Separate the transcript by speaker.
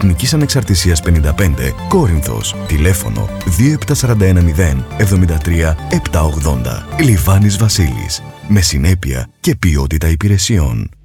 Speaker 1: Εθνικής Ανεξαρτησίας 55, Κόρινθος. Τηλέφωνο 27410 73 780. Λιβάνης Βασίλης. Με συνέπεια και ποιότητα υπηρεσιών.